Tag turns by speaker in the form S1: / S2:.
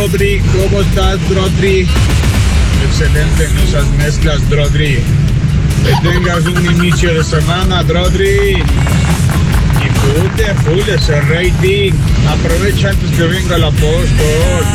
S1: Drodri, ¿cómo estás, Drodri? Excelente en esas mezclas, Drodri. Que tengas un inicio de semana, Drodri. Y full ese rating. Aprovecha antes que venga el apóstol.